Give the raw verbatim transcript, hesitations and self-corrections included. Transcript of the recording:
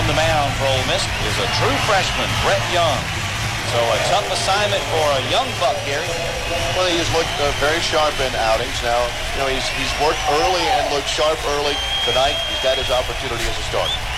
on the mound for Ole Miss is a true freshman, Brett Young. So a tough assignment for a young buck, Gary. Well, he's looked uh, very sharp in outings. Now, you know, he's, he's worked early and looked sharp early. Tonight, he's got his opportunity as a starter.